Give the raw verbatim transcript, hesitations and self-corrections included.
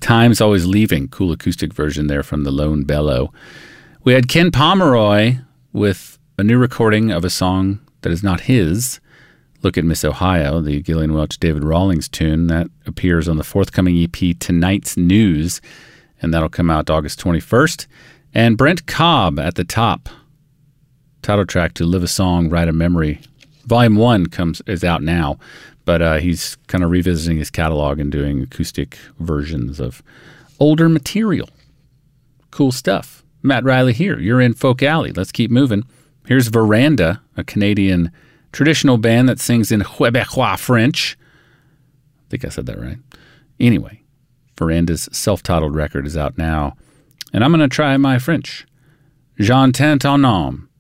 Time's Always Leaving, cool acoustic version there from the Lone Bellow. We had Ken Pomeroy with a new recording of a song that is not his, Look at Miss Ohio, the Gillian Welch David Rawlings tune that appears on the forthcoming E P Tonight's News, and that'll come out August twenty-first. And Brent Cobb at the top, title track to Live a Song, Write a Memory. Volume one comes is out now, but uh, he's kind of revisiting his catalog and doing acoustic versions of older material. Cool stuff. Matt Riley here. You're in Folk Alley. Let's keep moving. Here's Veranda, a Canadian traditional band that sings in Quebecois French. I think I said that right. Anyway, Veranda's self-titled record is out now, and I'm going to try my French. J'entends ton nom.